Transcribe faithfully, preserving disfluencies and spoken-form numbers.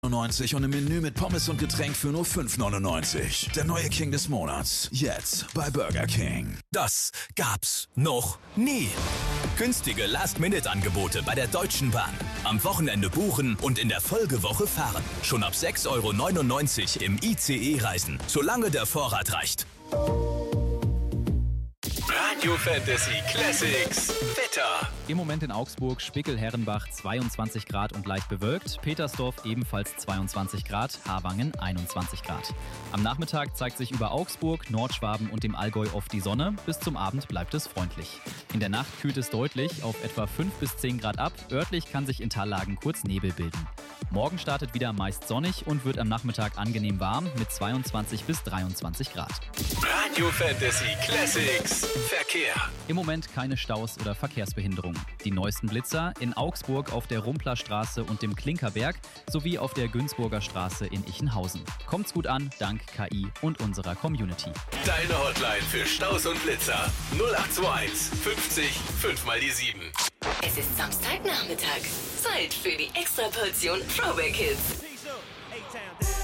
neunundneunzig und im Menü mit Pommes und Getränk für nur fünf neunundneunzig. Der neue King des Monats. Jetzt bei Burger King. Das gab's noch nie. Günstige Last-Minute-Angebote bei der Deutschen Bahn. Am Wochenende buchen und in der Folgewoche fahren. Schon ab sechs Euro neunundneunzig im I C E reisen, solange der Vorrat reicht. Radio Fantasy Classics Wetter. Im Moment in Augsburg, Spickel-Herrenbach zweiundzwanzig Grad und leicht bewölkt, Petersdorf ebenfalls zweiundzwanzig Grad, Harwangen einundzwanzig Grad. Am Nachmittag zeigt sich über Augsburg, Nordschwaben und dem Allgäu oft die Sonne, bis zum Abend bleibt es freundlich. In der Nacht kühlt es deutlich auf etwa fünf bis zehn Grad ab, örtlich kann sich in Tallagen kurz Nebel bilden. Morgen startet wieder meist sonnig und wird am Nachmittag angenehm warm mit zweiundzwanzig bis dreiundzwanzig Grad. Radio Fantasy Classics Verkehr. Im Moment keine Staus oder Verkehrsbehinderung. Die neuesten Blitzer in Augsburg auf der Rumpler Straße und dem Klinkerberg sowie auf der Günzburger Straße in Ichenhausen. Kommt's gut an, dank K I und unserer Community. Deine Hotline für Staus und Blitzer null acht zwei eins fünfzig fünf mal die sieben. Es ist Samstagnachmittag. Zeit für die Extraportion Throwback Hits.